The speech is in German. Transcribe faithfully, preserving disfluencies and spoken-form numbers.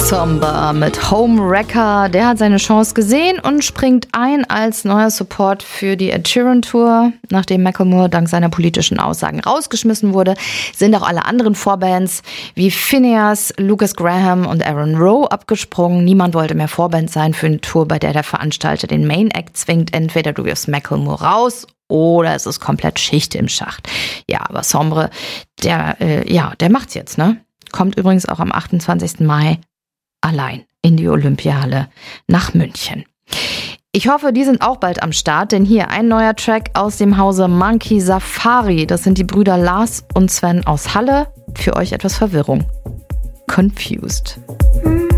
Somber mit Homewrecker. Der hat seine Chance gesehen und springt ein als neuer Support für die Ed Sheeran Tour. Nachdem Macklemore dank seiner politischen Aussagen rausgeschmissen wurde, sind auch alle anderen Vorbands wie Phineas, Lucas Graham und Aaron Rowe abgesprungen. Niemand wollte mehr Vorband sein für eine Tour, bei der der Veranstalter den Main Act zwingt. Entweder du wirfst Macklemore raus oder es ist komplett Schicht im Schacht. Ja, aber Sombre, der, äh, ja, der macht's jetzt, ne? Kommt übrigens auch am achtundzwanzigsten Mai allein in die Olympiahalle nach München. Ich hoffe, die sind auch bald am Start, denn hier ein neuer Track aus dem Hause Monkey Safari. Das sind die Brüder Lars und Sven aus Halle. Für euch etwas Verwirrung. Confused.